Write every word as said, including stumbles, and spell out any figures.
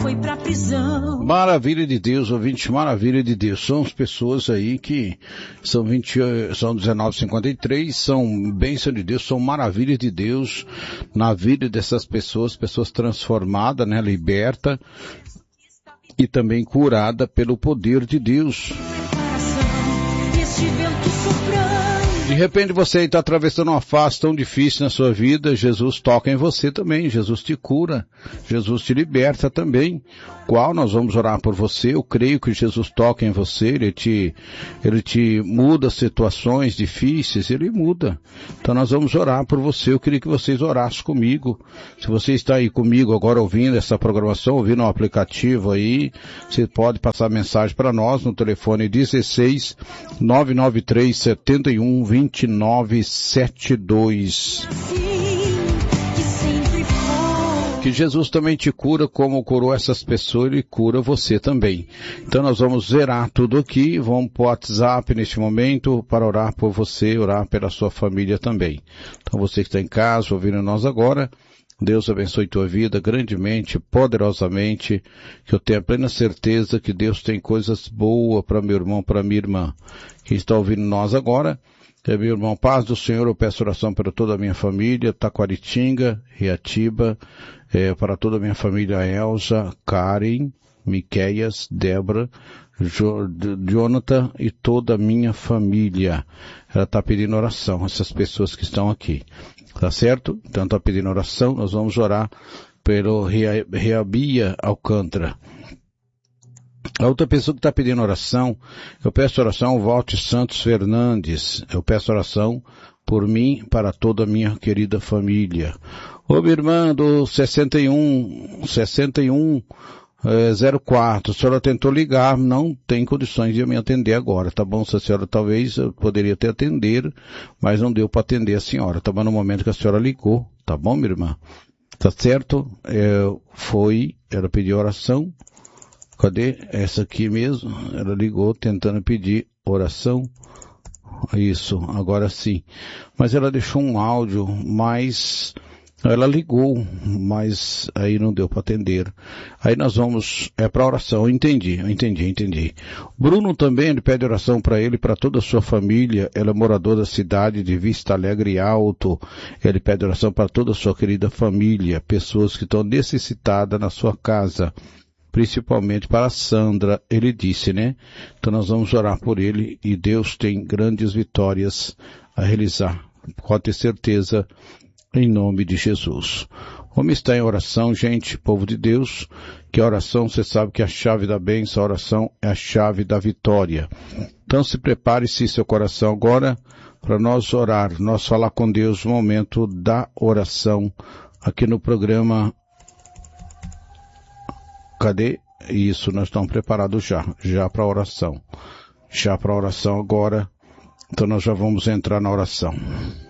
foi pra prisão. Maravilha de Deus, ouvinte, maravilha de Deus. São as pessoas aí que são vinte, são dezenove e cinquenta e três, são bênção de Deus, são maravilha de Deus na vida dessas pessoas, pessoas transformadas, né, liberta e também curada pelo poder de Deus. Este vento soprando. De repente você está atravessando uma fase tão difícil na sua vida, Jesus toca em você também, Jesus te cura, Jesus te liberta também. Qual nós vamos orar por você? Eu creio que Jesus toca em você, Ele te, Ele te muda situações difíceis, Ele muda. Então nós vamos orar por você, eu queria que vocês orassem comigo. Se você está aí comigo agora ouvindo essa programação, ouvindo o aplicativo aí, você pode passar mensagem para nós no telefone dezesseis, nove nove três, sete um, dois nove sete dois. Que Jesus também te cura como curou essas pessoas, Ele cura você também. Então nós vamos zerar tudo aqui, vamos para o WhatsApp neste momento para orar por você, orar pela sua família também. Então você que está em casa, ouvindo nós agora, Deus abençoe tua vida grandemente, poderosamente, que eu tenha plena certeza que Deus tem coisas boas para meu irmão, para minha irmã. Quem está ouvindo nós agora, é meu irmão, paz do Senhor, eu peço oração para toda a minha família, Taquaritinga, Riatiba, é, para toda a minha família, Elza, Karen, Miqueias, Débora, jo, Jonathan e toda a minha família. Ela está pedindo oração, essas pessoas que estão aqui. Tá certo? Então está pedindo oração, nós vamos orar pelo Reabia Alcântara. A outra pessoa que está pedindo oração, eu peço oração ao Walter Santos Fernandes. Eu peço oração por mim, para toda a minha querida família. Ô, minha irmã do sessenta e um, sessenta e um, zero quatro, a senhora tentou ligar, não tem condições de me atender agora, tá bom? Se a senhora talvez eu poderia ter atender, mas não deu para atender a senhora, tá bom? No momento que a senhora ligou, tá bom, minha irmã? Tá certo? É, foi, ela pediu oração. Cadê? Essa aqui mesmo. Ela ligou tentando pedir oração. Isso, agora sim. Mas ela deixou um áudio, mas ela ligou, mas aí não deu para atender. Aí nós vamos, é para oração. Eu entendi, eu entendi, entendi. Bruno também, ele pede oração para ele e para toda a sua família. Ela é morador da cidade de Vista Alegre Alto. Ele pede oração para toda a sua querida família, pessoas que estão necessitadas na sua casa. Principalmente para a Sandra, ele disse, né? Então nós vamos orar por ele e Deus tem grandes vitórias a realizar. Pode ter certeza, em nome de Jesus. Vamos estar em oração, gente, povo de Deus, que a oração, você sabe que a chave da bênção, a oração é a chave da vitória. Então se prepare-se seu coração agora para nós orar, nós falar com Deus no momento da oração aqui no programa. Cadê? Isso, nós estamos preparados já, já para a oração. Já para a oração agora, então nós já vamos entrar na oração.